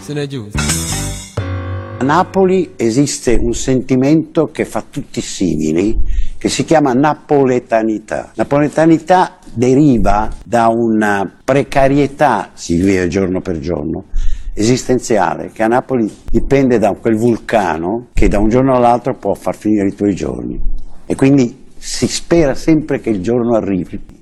Se ne è giusto. A Napoli esiste un sentimento che fa tutti simili, che si chiama napoletanità. Napoletanità deriva da una precarietà, si vive giorno per giorno, esistenziale, che a Napoli dipende da quel vulcano che da un giorno all'altro può far finire i tuoi giorni. E quindi si spera sempre che il giorno arrivi.